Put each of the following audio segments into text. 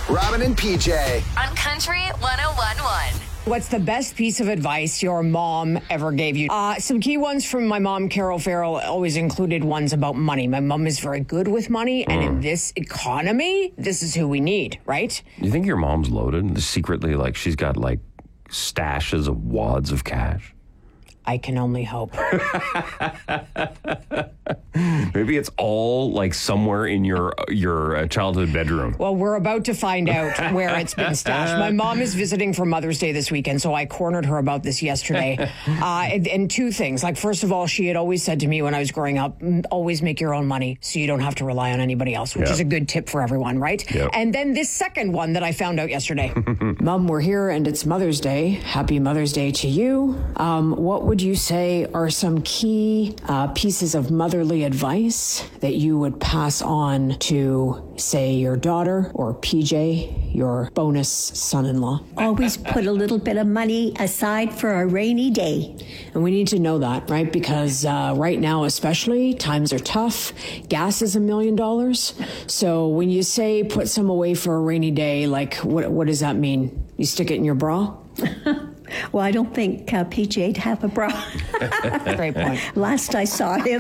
Robin and PJ. On Country 101.1. What's the best piece of advice your mom ever gave you? Some key ones from my mom, Carol Farrell, always included ones about money. My mom is very good with money, and in this economy, this is who we need, right? You think your mom's loaded? Secretly, like, she's got, like, stashes of wads of cash? I can only hope. Maybe it's all like somewhere in your childhood bedroom. Well, we're about to find out where it's been stashed. My mom is visiting for Mother's Day this weekend, so I cornered her about this yesterday. And two things. Like, first of all, she had always said to me when I was growing up, always make your own money so you don't have to rely on anybody else, which is a good tip for everyone, right? Yep. And then this second one that I found out yesterday. Mom, we're here and it's Mother's Day. Happy Mother's Day to you. What would you say are some key pieces of motherly advice that you would pass on to, say, your daughter or PJ, your bonus son-in-law? Always put a little bit of money aside for a rainy day. And we need to know that, right? Because right now, especially, times are tough. Gas is $1 million. So when you say put some away for a rainy day, like what does that mean? You stick it in your bra? Well, I don't think PJ'd have a bra. Great point. Last I saw him.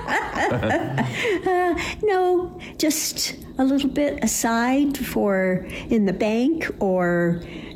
No, just a little bit aside for in the bank or